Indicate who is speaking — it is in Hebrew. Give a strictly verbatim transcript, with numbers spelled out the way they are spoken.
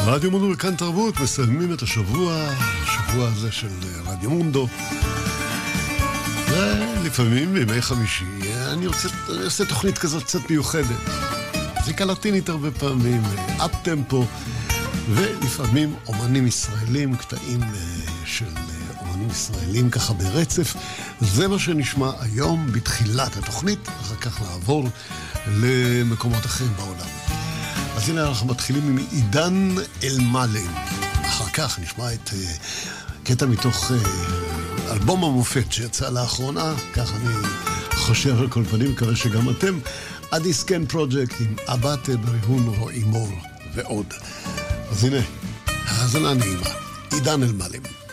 Speaker 1: רדיו מונדו וכאן תרבות, מסיימים את השבוע, השבוע הזה של רדיו מונדו. ולפעמים בימי חמישי אני רוצה, אני עושה תוכנית כזאת קצת מיוחדת. מוזיקה לטינית הרבה פעמים, אפ טמפו, ולפעמים אומנים ישראלים, קטעים של אומנים ישראלים ככה ברצף. זה מה שנשמע היום בתחילת התוכנית, אחר כך לעבור למקומות אחרים בעולם. אז הנה אנחנו מתחילים עם עידן אל-מעלם. אחר כך נשמע את uh, קטע מתוך uh, אלבום המופת שיצא לאחרונה, כך אני חושב על כל פנים, מקווה שגם אתם. הדיסקן פרוג'קט עם אבטה בריהון רואי מור ועוד. אז הנה, האזנה נעימה, עידן אל-מעלם.